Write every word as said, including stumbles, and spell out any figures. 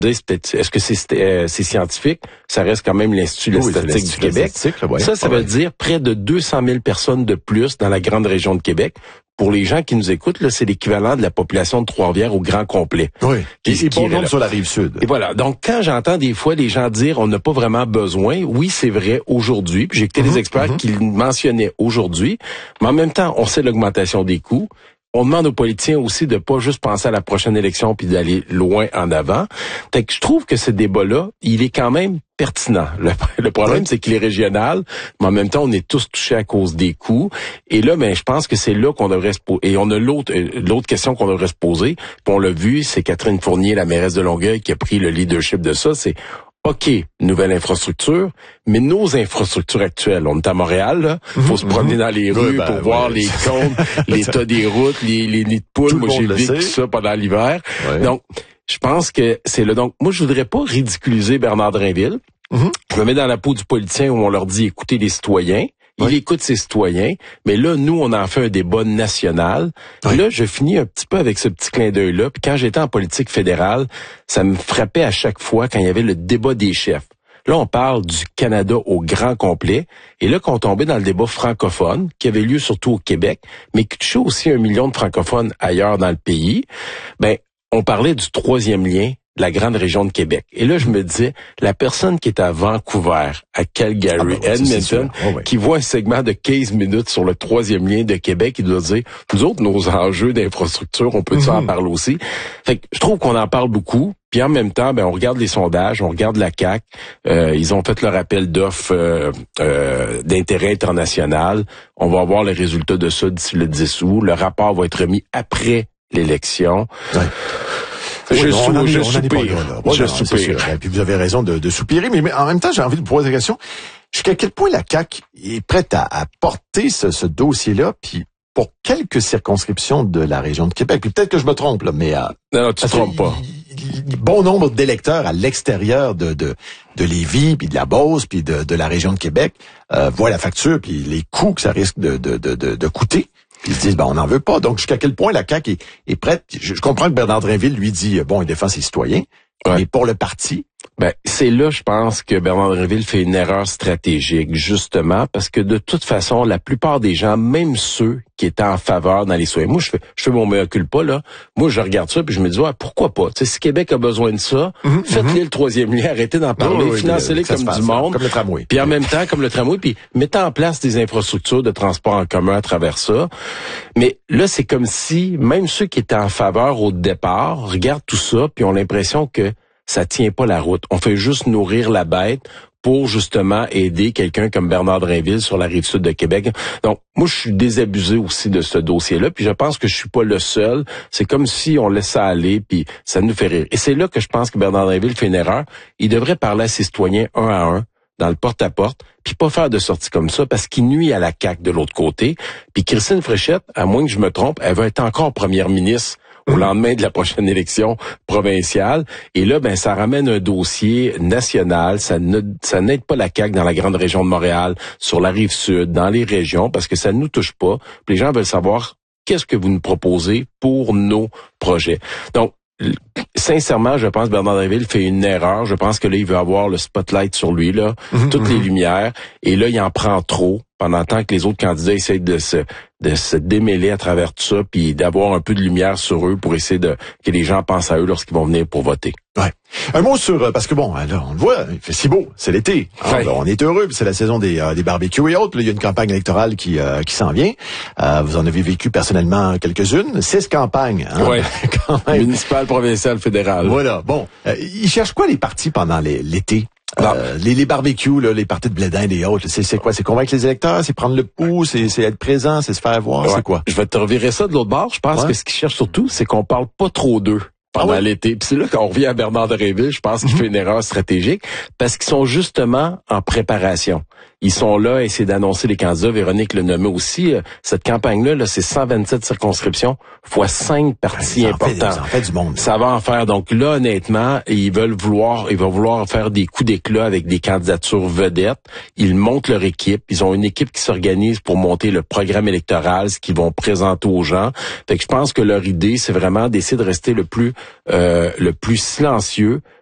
Est-ce que c'est, euh, c'est scientifique? Ça reste quand même l'Institut oui, statistique du Québec. Là, ouais. Ça, ça ouais. veut dire près de deux cent mille personnes de plus dans la grande région de Québec. Pour les gens qui nous écoutent, là, c'est l'équivalent de la population de Trois-Rivières au grand complet. Oui. Et, et bon nombre sur la rive sud. Et voilà. Donc, quand j'entends des fois les gens dire on n'a pas vraiment besoin, oui, c'est vrai aujourd'hui. Puis j'ai écouté mm-hmm, des experts mm-hmm. qui le mentionnaient aujourd'hui. Mais en même temps, on sait l'augmentation des coûts. On demande aux politiciens aussi de pas juste penser à la prochaine élection puis d'aller loin en avant. Fait que je trouve que ce débat-là, il est quand même pertinent. Le, le problème, c'est qu'il est régional, mais en même temps, on est tous touchés à cause des coûts. Et là, ben, je pense que c'est là qu'on devrait se poser. Et on a l'autre, l'autre question qu'on devrait se poser. Puis on l'a vu, c'est Catherine Fournier, la mairesse de Longueuil, qui a pris le leadership de ça. C'est OK, nouvelle infrastructure, mais nos infrastructures actuelles, on est à Montréal, là, faut mmh, se promener mmh. dans les rues oui, ben, pour ouais, voir ouais. les comptes, l'état des routes, les, les nids de poules. Moi, j'ai vécu ça pendant l'hiver. Ouais. Donc, je pense que c'est là. Donc, moi, je voudrais pas ridiculiser Bernard Drinville. Mmh. Je me mets dans la peau du politicien où on leur dit écoutez les citoyens. Il oui. écoute ses citoyens, mais là, nous, on en fait un débat national. Oui. Là, je finis un petit peu avec ce petit clin d'œil-là. Puis quand j'étais en politique fédérale, ça me frappait à chaque fois quand il y avait le débat des chefs. Là, on parle du Canada au grand complet. Et là, quand on tombait dans le débat francophone, qui avait lieu surtout au Québec, mais qui touchait aussi un million de francophones ailleurs dans le pays, ben, on parlait du troisième lien de la grande région de Québec. Et là, je me disais, la personne qui est à Vancouver, à Calgary, ah ben ouais, Edmonton, oh ouais. qui voit un segment de quinze minutes sur le troisième lien de Québec, il doit dire, nous autres, nos enjeux d'infrastructure, on peut mm-hmm. en parler aussi. Fait que je trouve qu'on en parle beaucoup. Puis en même temps, ben on regarde les sondages, on regarde la C A Q. Euh, ils ont fait leur appel d'offres euh, euh, d'intérêt international. On va voir les résultats de ça d'ici le dix août. Le rapport va être remis après l'élection. Ouais. Je, oui, sou, on je on soupire. Ouais, je non, soupire. Et puis vous avez raison de, de soupirer, mais, mais en même temps, j'ai envie de vous poser la question. Jusqu'à quel point la C A Q est prête à, à porter ce, ce dossier-là, puis pour quelques circonscriptions de la région de Québec? Puis peut-être que je me trompe, là, mais... Euh, non, non, tu te trompes pas. Il, bon nombre d'électeurs à l'extérieur de, de, de Lévis, puis de la Beauce, puis de, de la région de Québec, euh, voient la facture, puis les coûts que ça risque de, de, de, de, de coûter. Puis ils se disent, ben, on n'en veut pas. Donc, jusqu'à quel point la C A Q est, est prête? Je, je comprends que Bernard Drinville, lui, dit, bon, il défend ses citoyens. Ouais. Mais pour le parti? Ben, c'est là, je pense, que Bernard Drinville fait une erreur stratégique, justement, parce que de toute façon, la plupart des gens, même ceux qui étaient en faveur dans les soins, moi, je fais, je fais mon mea culpa, là. Moi, je regarde ça, puis je me dis, ouais, pourquoi pas? Tu sais, si Québec a besoin de ça, mm-hmm, faites-les mm-hmm. le troisième lien, arrêtez d'en parler, oui, oui, financez-les comme du monde. Comme le tramway. Puis en même temps, comme le tramway, puis mettez en place des infrastructures de transport en commun à travers ça. Mais là, c'est comme si, même ceux qui étaient en faveur au départ, regardent tout ça, puis ont l'impression que ça tient pas la route. On fait juste nourrir la bête pour justement aider quelqu'un comme Bernard Drinville sur la rive sud de Québec. Donc, moi, je suis désabusé aussi de ce dossier-là, puis je pense que je suis pas le seul. C'est comme si on laissait aller, puis ça nous fait rire. Et c'est là que je pense que Bernard Drinville fait une erreur. Il devrait parler à ses citoyens un à un, dans le porte-à-porte, puis pas faire de sorties comme ça, parce qu'il nuit à la C A Q de l'autre côté. Puis Christine Fréchette, à moins que je me trompe, elle va être encore première ministre au lendemain de la prochaine élection provinciale. Et là, ben, ça ramène un dossier national. Ça ne, ça n'aide pas la C A Q dans la grande région de Montréal, sur la rive sud, dans les régions, parce que ça ne nous touche pas. Puis les gens veulent savoir qu'est-ce que vous nous proposez pour nos projets. Donc, sincèrement, je pense que Bernard Drinville fait une erreur. Je pense que là, il veut avoir le spotlight sur lui, là, mmh, toutes mmh. les lumières. Et là, il en prend trop pendant le temps que les autres candidats essayent de se de se démêler à travers tout ça, puis d'avoir un peu de lumière sur eux pour essayer de que les gens pensent à eux lorsqu'ils vont venir pour voter. Ouais. Un mot sur, parce que bon, là, on le voit, il fait si beau, c'est l'été. Hein, ouais. On est heureux, puis c'est la saison des, euh, des barbecues et autres. Là, il y a une campagne électorale qui euh, qui s'en vient. Euh, vous en avez vécu personnellement quelques-unes. Six campagnes. Hein, ouais. Quand même. Municipale, provinciale, fédérale. Voilà. Bon, euh, ils cherchent quoi les partis pendant les, l'été? Euh, les, les barbecues, là, les parties de blé d'Inde et autres, c'est, c'est quoi? C'est convaincre les électeurs? C'est prendre le pouls? C'est, c'est être présent? C'est se faire voir? Ouais. C'est quoi? Je vais te revirer ça de l'autre bord. Je pense ouais. que ce qu'ils cherchent surtout, c'est qu'on parle pas trop d'eux pendant ah ouais? l'été. Puis c'est là qu'on revient à Bernard Drinville, je pense qu'il mm-hmm. fait une erreur stratégique parce qu'ils sont justement en préparation. Ils sont là à essayer d'annoncer les candidats. Véronique le nommait aussi. Cette campagne-là, là, c'est cent vingt-sept circonscriptions fois cinq partis ouais, importants. Ça en fait du monde. Ça va en faire. Donc là, honnêtement, ils veulent vouloir, ils vont vouloir faire des coups d'éclat avec des candidatures vedettes. Ils montent leur équipe. Ils ont une équipe qui s'organise pour monter le programme électoral, ce qu'ils vont présenter aux gens. Fait que je pense que leur idée, c'est vraiment d'essayer de rester le plus, euh, le plus silencieux,